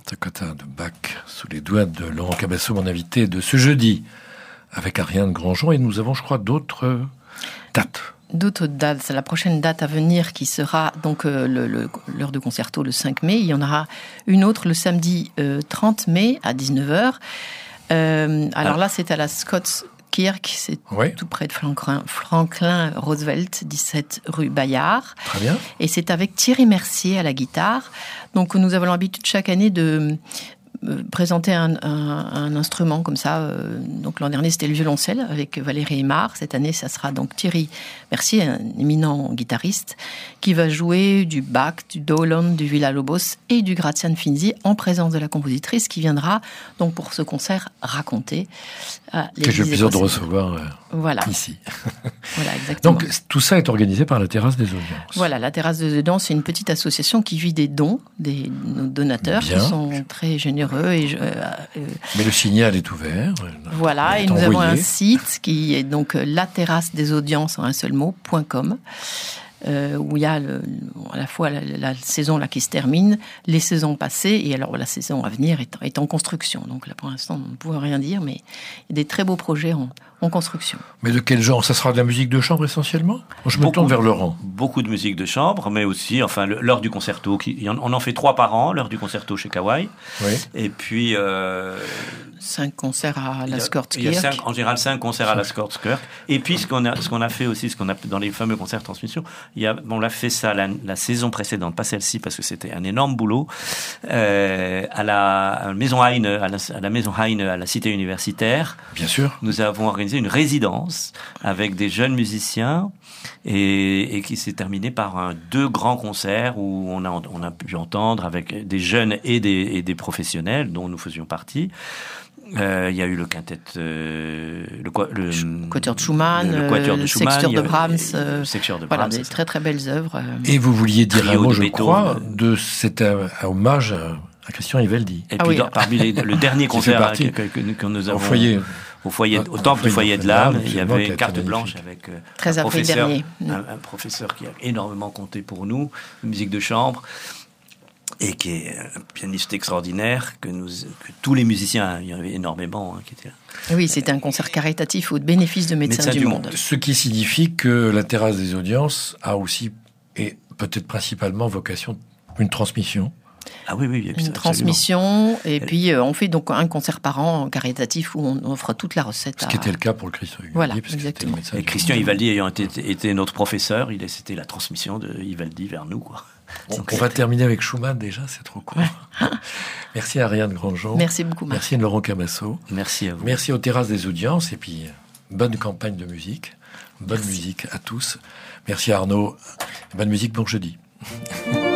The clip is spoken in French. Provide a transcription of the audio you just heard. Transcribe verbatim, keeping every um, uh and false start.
Toccata de Bach sous les doigts de Laurent Cabasso, mon invité de ce jeudi, avec Ariane Grandjean. Et nous avons, je crois, d'autres dates. D'autres dates. C'est la prochaine date à venir qui sera donc euh, le, le, l'heure de concerto le cinq mai. Il y en aura une autre le samedi euh, trente mai à dix-neuf heures. Euh, alors ah. là, c'est à la Scots Kirk, c'est oui. tout près de Franklin, Franklin Roosevelt, dix-sept rue Bayard. Très bien. Et c'est avec Thierry Mercier à la guitare. Donc nous avons l'habitude chaque année de présenter un, un, un instrument comme ça. Donc l'an dernier c'était le violoncelle avec Valérie Aymar. Cette année ça sera donc Thierry Mercier, un éminent guitariste, qui va jouer du Bach, du Dolan, du Villa-Lobos et du Grazian-Finzi en présence de la compositrice qui viendra donc pour ce concert raconter. Que j'ai le plaisir de recevoir euh, voilà. ici. Voilà, exactement. Donc tout ça est organisé par la Terrasse des Audiences. Voilà, la Terrasse des Audiences, c'est une petite association qui vit des dons, des nos donateurs Bien. qui sont très généreux. Et euh, euh, Mais le signal est ouvert. Voilà, et nous envoyé. avons un site qui est donc la terrasse des audiences en un seul mot, .com. Euh, où il y a le, à la fois la, la saison là qui se termine, les saisons passées, et alors la saison à venir est, est en construction. Donc là, pour l'instant, on ne peut rien dire, mais il y a des très beaux projets en, en construction. Mais de quel genre ? Ça sera de la musique de chambre essentiellement ? Moi, je me beaucoup, tourne vers Laurent. Beaucoup de musique de chambre, mais aussi, enfin, le, l'heure du concerto. Qui, on en fait trois par an, l'heure du concerto chez Kawai. Oui. Et puis... Euh, cinq concerts à la Scots Kirk. Il y a cinq, en général cinq concerts à la Scots Kirk. Et puis ce qu'on a, ce qu'on a fait aussi, ce qu'on a dans les fameux concerts transmission, il y a, on l'a fait ça la, la saison précédente, pas celle-ci parce que c'était un énorme boulot, euh, à la à la maison Heine, à la, à la maison Heine, à la cité universitaire. Bien sûr. Nous avons organisé une résidence avec des jeunes musiciens et, et qui s'est terminée par un, deux grands concerts où on a on a pu entendre avec des jeunes et des, et des professionnels dont nous faisions partie. Euh, il y a eu le quintet, euh, le, le, le quatuor de Schumann, le, le quatuor de Schumann, sextuor de Brahms, euh, sextuor de voilà, Brahms, des très très belles œuvres. Euh. Et vous vouliez dire un mot, je Beethoven. crois, de cet euh, hommage à, à Christian Ivaldi. Et ah puis oui. dans, parmi les, le dernier concert que, que, que, que nous avons au foyer, au, foyer, au temple du foyer de l'âme, il y avait une carte blanche avec euh, très un professeur, dernier. un, un professeur qui a énormément compté pour nous, musique de chambre. Et qui est un pianiste extraordinaire, que, nous, que tous les musiciens, il y en avait énormément hein, qui étaient là. Oui, c'était un concert caritatif au bénéfice de Médecins, Médecins du, du monde. monde. Ce qui signifie que la Terrasse des Audiences a aussi, et peut-être principalement, vocation, une transmission. Ah oui, oui, oui une absolument. transmission, et Elle... puis euh, on fait donc un concert par an caritatif où on offre toute la recette. Ce à... qui était le cas pour le Christian Ivaldi. Voilà, parce exactement. Que et Christian Ivaldi ayant été, été notre professeur, il, c'était la transmission de Ivaldi vers nous, quoi. On, on va terminer avec Schumann déjà, c'est trop court. Ouais. Merci à Ariane Grandjean. Merci beaucoup. Marc. Merci à Laurent Cabasso. Merci à vous. Merci aux Terrasses des Audiences et puis bonne campagne de musique. Bonne Merci. musique à tous. Merci à Arnaud. Bonne musique pour jeudi.